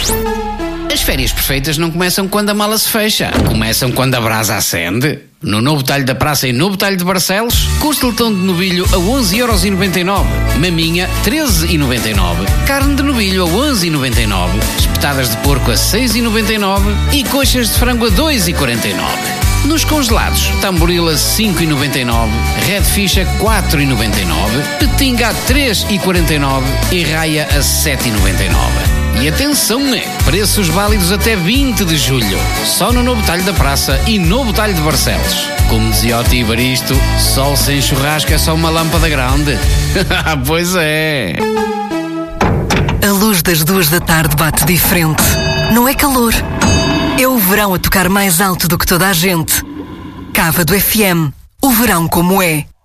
As férias perfeitas não começam quando a mala se fecha. Começam quando a brasa acende. No Novo Talho da Praça e Novo Talho de Barcelos, costeletão de novilho a 11,99€. Maminha, 13,99€. Carne de novilho a 11,99€. Espetadas de porco a 6,99€ e coxas de frango a 2,49€. Nos congelados, tamboril a 5,99€, redfish a 4,99€, petinga a 3,49€ e raia a 7,99€. E atenção, preços válidos até 20 de julho. Só no Novo Talho da Praça e Novo Talho de Barcelos. Como dizia o tio Ibaristo, sol sem churrasco é só uma lâmpada grande. Pois é. A luz das 2 da tarde bate diferente. Não é calor. É o verão a tocar mais alto do que toda a gente. Cava do FM. O verão como é.